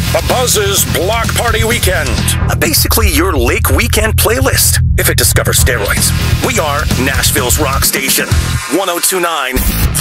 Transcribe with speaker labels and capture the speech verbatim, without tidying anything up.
Speaker 1: The Buzz's Block Party Weekend.
Speaker 2: Basically, your Lake Weekend playlist, if it discovers steroids. We are Nashville's rock station, one oh two point nine